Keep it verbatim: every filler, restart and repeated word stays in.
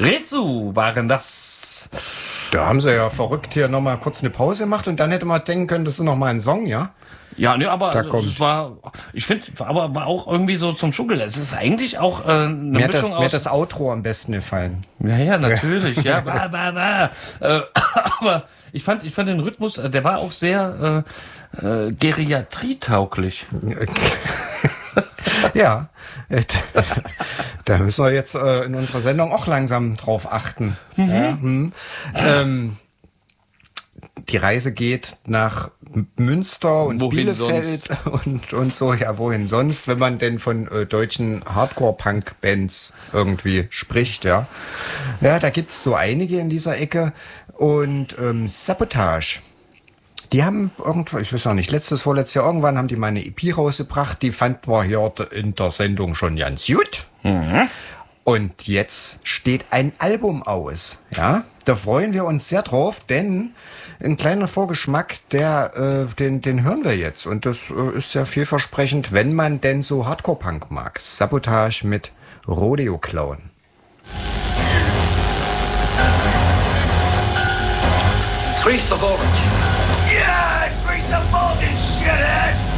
Rezu waren das. Da haben sie ja verrückt hier nochmal kurz eine Pause gemacht und dann hätte man denken können, das ist nochmal ein Song, ja? Ja, ne, aber Da es kommt. war, ich finde, aber war auch irgendwie so zum Schunkeln. Es ist eigentlich auch äh, eine Mir hat, das, Mischung mir hat aus. das Outro am besten gefallen. Ja, ja, natürlich, ja, war, war, war. Äh, aber ich fand, ich fand den Rhythmus, äh, der war auch sehr äh, äh, geriatrietauglich. Ja, da müssen wir jetzt äh, in unserer Sendung auch langsam drauf achten. Mhm. Ja, hm. ähm, die Reise geht nach Münster und Wohin Bielefeld und, und so. Ja, wohin sonst, wenn man denn von äh, deutschen Hardcore-Punk-Bands irgendwie spricht, ja. Ja, da gibt's so einige in dieser Ecke. Und ähm, Sabotage. Die haben irgendwo, ich weiß noch nicht, letztes, vorletztes Jahr irgendwann haben die mal eine E P rausgebracht. Die fanden wir hier in der Sendung schon ganz gut. Mhm. Und jetzt steht ein Album aus. Ja, da freuen wir uns sehr drauf, denn ein kleiner Vorgeschmack, der, äh, den, den hören wir jetzt. Und das äh, ist sehr vielversprechend, wenn man denn so Hardcore-Punk mag. Sabotage mit Rodeo Clown. Increase the voltage. Yeah, increase the voltage, shithead!